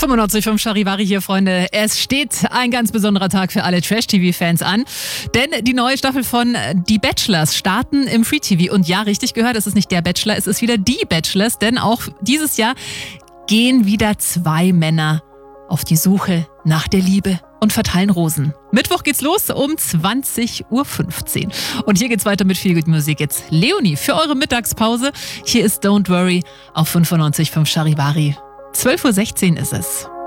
95.5 Charivari hier, Freunde. Es steht ein ganz besonderer Tag für alle Trash-TV-Fans an, denn die neue Staffel von Die Bachelors starten im Free-TV. Und ja, richtig gehört, es ist nicht der Bachelor, es ist wieder Die Bachelors, denn auch dieses Jahr gehen wieder 2 Männer auf die Suche nach der Liebe und verteilen Rosen. Mittwoch geht's los um 20.15 Uhr. Und hier geht's weiter mit viel Good Musik. Jetzt Leonie für eure Mittagspause. Hier ist Don't Worry auf 95.5 Charivari. 12.16 Uhr ist es.